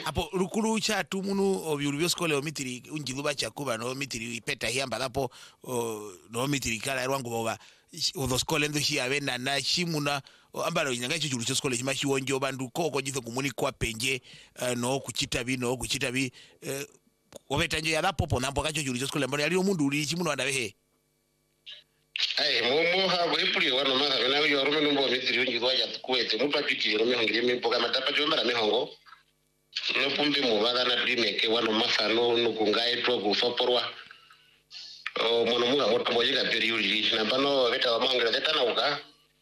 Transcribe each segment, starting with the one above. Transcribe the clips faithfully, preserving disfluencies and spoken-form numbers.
apo rukuru cha tumunu obyulubyo skole omitiri unjiluba chakuba no mitiri ipeta hiamba dapo no mitiri kala rwangu boba odo skole ndo shi abena na shimuna ambalo nyanga cyo cyulu skole hima shiwonjo bandu koko jitho kumuni kwa penje no kuchita bi no kuchita bi obeta nje ya popo nambo kacho cyulu skole mbona yali omundu uli chimuno andabehe ai momo ha bwepuli wana maha bena yo rume numbo mitiri unjilwa ya kuwete mutu apikiri rume hongire mimpoka matapa chomba mihongo no pumbi mubada na primeke wano mafano no kungai to gufaporwa o mono muga moto mojiga periodi na bano veta wa mangala veta na uga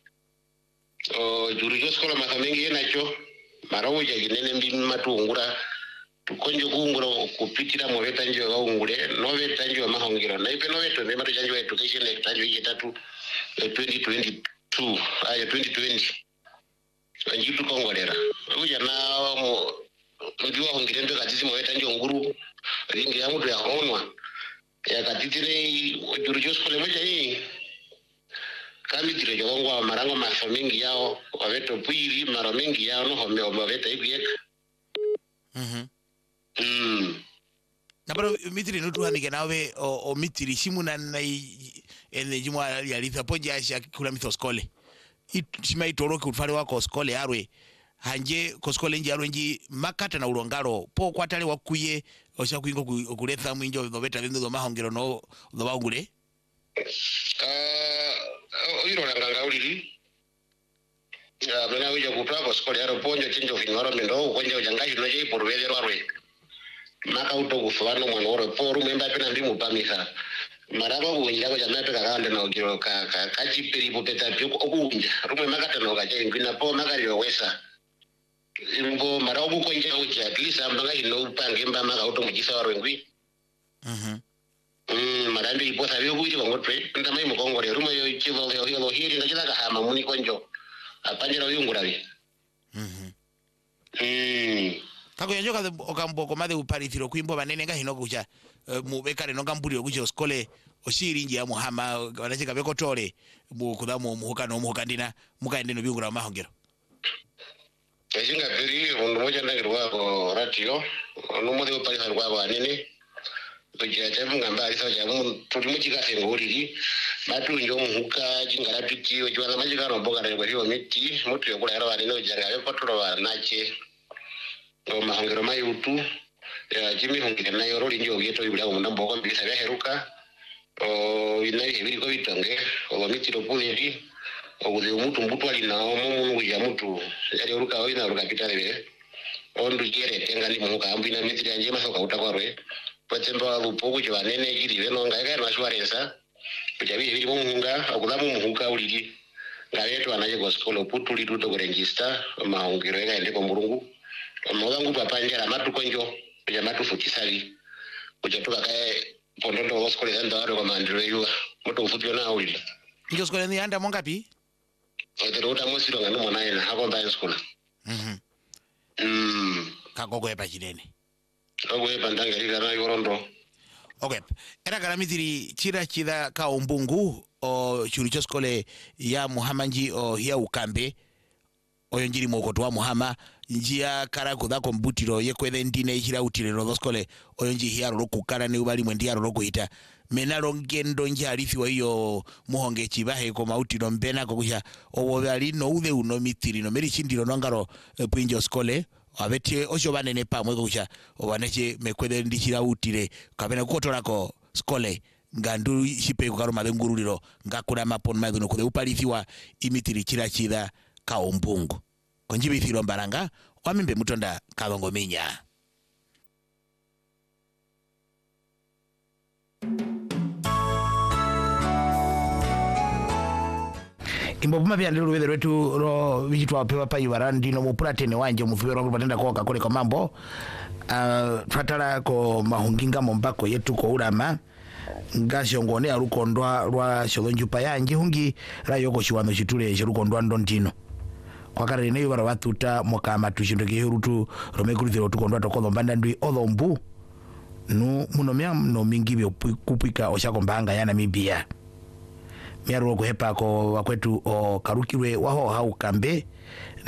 o juri jo skola matamengi nacho marawo ya ginene mbi matungura tukonjo kungura kupitira mo veta njo ga ungure no veta njo mahongiro na ipe no veto me mato janjo education tanjo yetatu twenty twenty-two aya twenty twenty anjitu kongolera uja na mo ndio hongirendo katiti mo veta njo nguru ringi ya mtu ya honwa ya katitire jurujos kule moja hii kami dire jongwa marango maso mingi yao waveto puiri maro mingi yao no home waveta hivi yeka mhm mm na bado mitiri nutu hanike nawe o, o mitiri shimuna na ene jimwa ya litha poja asha kula mitho skole shima itoroki utfari wako skole arwe hanje koskole nji arwe nji makata na urongaro po kwa tali wakuye osha kuingo kuletha mwinjo veta vindu do mahongero no do bagule uh iro ranganga ulili ya bena uja kupla koskole aro ponjo chinjo finwaro mendo kwenye ujangaji no jei porwele rwarwe maka uto kufano mwana oro poru memba pena ndimu pamisa marabo kunja ko jana peka kande na ogiro ka ka kachipiri popeta pyo okunja rumwe makata no gaje ingina po makari wesa imbo marabo kunja uja at least ambanga ino upange mba maka uto mujisa warwengwi mhm mm marambi ipo sabe kuiti bangotwe ndamai mukongore rumwe yo chivo yo yo hiri ndachira kahama muni konjo apanjira uyungurawi mhm mm kako yanjoka okamboko made uparithiro kwimbo banene nga hino kucha mubekare no ngamburi okuche skole oshiri nje ya muhama wanachika beko tole mu kudamu muhuka no muhuka ndina mukaende no bingura mahongero ejinga beri undo moja ndagirwa ko ratio no mode uparithiro kwa banene tujya cyavunga mbari so cyamu turi mu kigase nguriri batunjo muhuka jingara piti ojwa majika no boga rego hiyo miti mutu yokura yaro banene ojanga beko tolo banache o mahongero mayutu ya jimi hongire nayo roli njo yeto ibula mu ndambo mbisa bya heruka o inayi hebiri ko bitange o mitiro puleri o gudi mutu mbutu ali na omu ya mutu yali heruka o ina ruka pitale ondu jere tenga ni muka ambina mitiri anje masoka utakwarwe patemba lupo ku banene giri beno ngaika na shwaresa kujabi hebiri mu munga akulamu muhuka uliri ngayeto anaje go skolo putuli tuto ko register mahongero ega ende ko murungu moza ngutu apanjera matu konjo ya matu fukisali kujatoka kae pondondo hoskole enda waro kwa mandiro yuwa moto ufutio na ulili njo skole ni anda mongapi otero uta mosiro ngano mwana ina hako mba skola mhm mm kako epa chinene kako epa ndanga lila na yorondo okay era kana mitiri chira chida ka umbungu o churicho skole ya muhamanji o ya ukambe oyo njiri mokoto wa muhama njia kara kudako mbutiro yekwethe ndine ichira utirero doskole oyo nji hiaro lokukara ne ubali mwendi yaro lokuhita menalo ngendo nji harifi wa iyo muhonge chibahe ko mautiro mbena ko kuja obobali no ude uno mitiri no meri chindiro nongaro e, puinjo skole abete osho banene pamwe ko kuja obaneche mekwethe ndichira utire kabena kukotorako skole ngandu shipe ko karoma nguruliro ngakura mapon maidho no kude upalithiwa imitiri chira chida ka umbungu konjibi thiro mbaranga wamimbe mutonda kalongo minya imbo puma pia ndilo wethe wetu ro vichitwa pewa pa iwarandi no mupulatene wanje mufibero wangu patenda koka kule kwa mambo uh, fatala ko mahunginga mombako yetu ko urama ngashongone arukondwa rwa sholonjupa yanje hungi rayoko shiwano chitule shirukondwa ndondino wakare ne yubara watuta mokama tushindoke yurutu romekurithiro tukondwa tokodo mbanda ndwi olombu no muno mya no mingi byo kupika oshakombanga yana mibia myaro ko hepa ko wakwetu o karukirwe waho haukambe